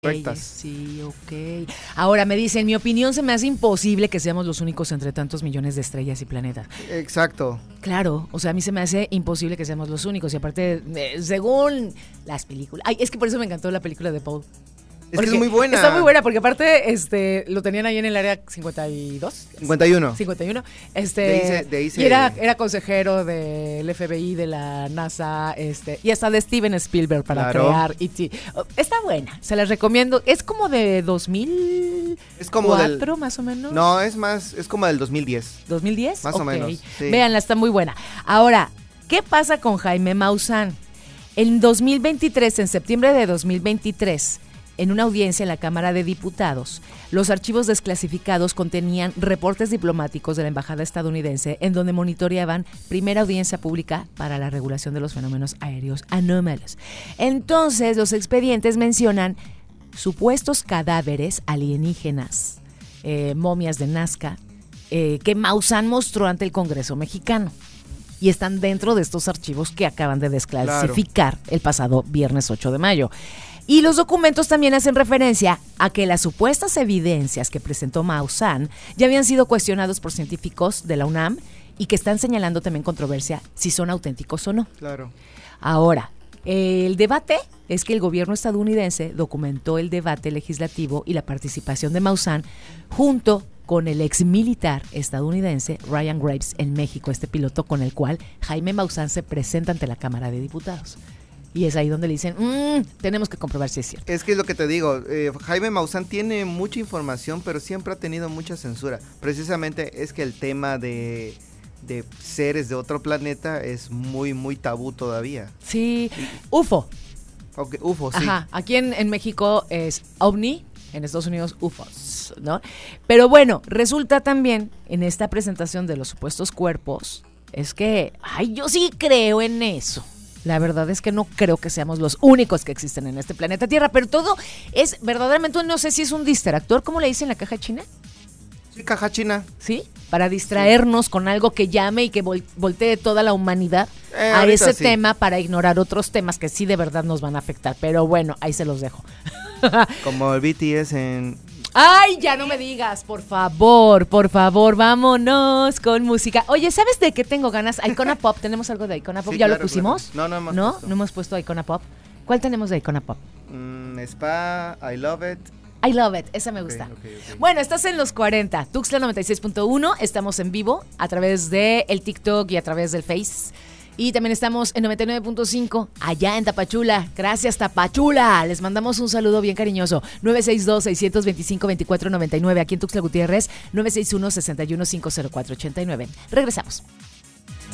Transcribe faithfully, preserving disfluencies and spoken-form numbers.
Rectas. Sí, ok. Ahora me dicen, en mi opinión se me hace imposible que seamos los únicos entre tantos millones de estrellas y planetas. Exacto. Claro, o sea, a mí se me hace imposible que seamos los únicos. Y aparte, eh, según las películas... Ay, es que por eso me encantó la película de Paul. Es que es muy buena. Está muy buena, porque aparte este, lo tenían ahí en el área cincuenta y dos. cincuenta y uno. cincuenta y uno. Este, De ahí se- de ahí se- Y era, era consejero del F B I, de la NASA, este, y hasta de Steven Spielberg para Claro. crear E T Está buena, se las recomiendo. Es como de dos mil cuatro, Es como del... más o menos. No, es más, es como del dos mil diez. ¿dos mil diez? Más o Ok. menos, sí. Véanla, está muy buena. Ahora, ¿qué pasa con Jaime Maussan? En dos mil veintitrés, en septiembre de dos mil veintitrés, en una audiencia en la Cámara de Diputados, los archivos desclasificados contenían reportes diplomáticos de la Embajada estadounidense en donde monitoreaban primera audiencia pública para la regulación de los fenómenos aéreos anómalos. Entonces, los expedientes mencionan supuestos cadáveres alienígenas, eh, momias de Nazca, eh, que Maussan mostró ante el Congreso mexicano. Y están dentro de estos archivos que acaban de desclasificar el pasado viernes ocho de mayo. Y los documentos también hacen referencia a que las supuestas evidencias que presentó Maussan ya habían sido cuestionados por científicos de la UNAM y que están señalando también controversia si son auténticos o no. Claro. Ahora, el debate es que el gobierno estadounidense documentó el debate legislativo y la participación de Maussan junto con el ex militar estadounidense Ryan Graves en México, este piloto con el cual Jaime Maussan se presenta ante la Cámara de Diputados. Y es ahí donde le dicen, mmm, tenemos que comprobar si es cierto. Es que es lo que te digo, eh, Jaime Maussan tiene mucha información, pero siempre ha tenido mucha censura. Precisamente es que el tema de, de seres de otro planeta es muy, muy tabú todavía. Sí, U F O. Okay, U F O, sí. Ajá, aquí en, en México es OVNI, en Estados Unidos U F Os, ¿no? Pero bueno, resulta también en esta presentación de los supuestos cuerpos, es que, ay, yo sí creo en eso. La verdad es que no creo que seamos los únicos que existen en este planeta Tierra, pero todo es verdaderamente, no sé si es un distractor, ¿cómo le dicen la caja china? Sí, caja china. ¿Sí? Para distraernos sí. con algo que llame y que vol- voltee toda la humanidad eh, a ese sí. tema para ignorar otros temas que sí de verdad nos van a afectar. Pero bueno, ahí se los dejo. Como el B T S en... Ay, ya no me digas, por favor, por favor, vámonos con música. Oye, ¿sabes de qué tengo ganas? Icona Pop, ¿tenemos algo de Icona Pop? Sí, ¿Ya claro, lo pusimos? Claro. No, no hemos ¿No? puesto. ¿No hemos puesto Icona Pop? ¿Cuál tenemos de Icona Pop? Mm, Spa, I Love It. I Love It, esa me gusta. Okay, okay, okay. Bueno, estás en los cuarenta, Tuxtla noventa y seis punto uno, estamos en vivo a través de el TikTok y a través del Face. Y también estamos en noventa y nueve punto cinco, allá en Tapachula. Gracias, Tapachula. Les mandamos un saludo bien cariñoso. nueve seis dos, seis dos cinco, dos cuatro nueve nueve. Aquí en Tuxtla Gutiérrez, nueve seis uno, seis uno, cinco cero cuatro ocho nueve. Regresamos.